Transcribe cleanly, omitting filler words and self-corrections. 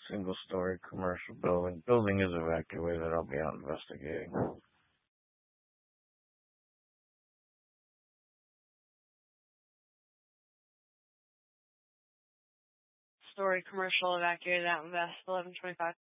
single-story commercial building. Building is evacuated. I'll be out investigating. Story commercial evacuated out in West 1125.